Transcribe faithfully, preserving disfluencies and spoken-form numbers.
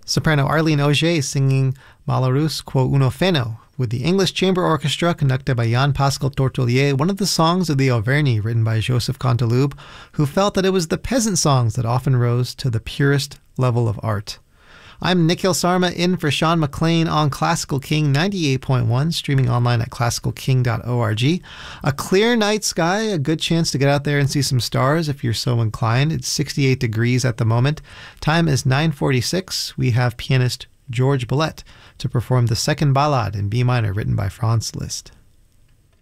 Soprano Arlene Auger singing Malheureux quo uno feno, with the English Chamber Orchestra conducted by Jan Pascal Tortolier, one of the songs of the Auvergne written by Joseph Canteloube, who felt that it was the peasant songs that often rose to the purest level of art. I'm Nikhil Sarma in for Sean McLean on Classical King ninety-eight point one, streaming online at classical king dot org. A clear night sky, a good chance to get out there and see some stars if you're so inclined. It's sixty-eight degrees at the moment. Time is nine forty-six. We have pianist George Boulette to perform the second ballade in B minor written by Franz Liszt.